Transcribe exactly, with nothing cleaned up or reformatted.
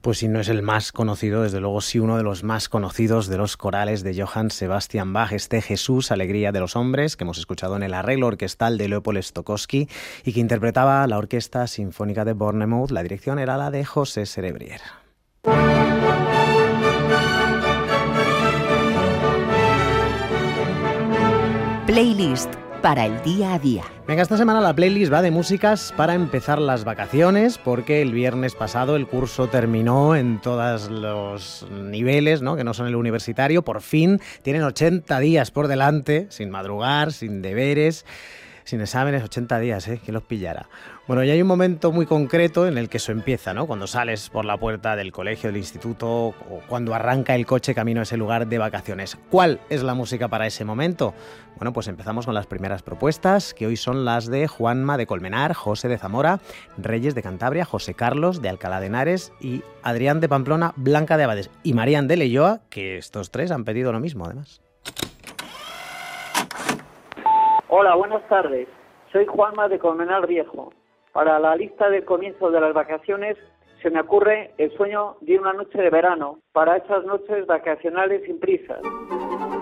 Pues si no es el más conocido, desde luego sí uno de los más conocidos de los corales de Johann Sebastian Bach, este Jesús, Alegría de los Hombres, que hemos escuchado en el arreglo orquestal de Leopold Stokowski y que interpretaba la Orquesta Sinfónica de Bournemouth. La dirección era la de José Cerebrier. Playlist para el día a día. Venga, esta semana la playlist va de músicas para empezar las vacaciones, porque el viernes pasado el curso terminó en todos los niveles, ¿no?, que no son el universitario. Por fin tienen ochenta días por delante, sin madrugar, sin deberes, sin exámenes, ochenta días, ¿eh? Que los pillara. Bueno, y hay un momento muy concreto en el que eso empieza, ¿no? Cuando sales por la puerta del colegio, del instituto, o cuando arranca el coche camino a ese lugar de vacaciones. ¿Cuál es la música para ese momento? Bueno, pues empezamos con las primeras propuestas, que hoy son las de Juanma de Colmenar, José de Zamora, Reyes de Cantabria, José Carlos de Alcalá de Henares y Adrián de Pamplona, Blanca de Abades y Marían de Leioa, que estos tres han pedido lo mismo, además. Hola, buenas tardes. Soy Juanma de Colmenar Viejo. Para la lista del comienzo de las vacaciones se me ocurre El sueño de una noche de verano, para esas noches vacacionales sin prisas.